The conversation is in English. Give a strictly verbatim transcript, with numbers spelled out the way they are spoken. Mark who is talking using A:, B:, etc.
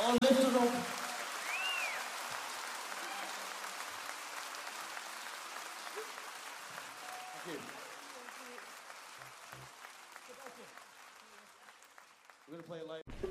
A: All lifted up. Thank you. We're going to play a live.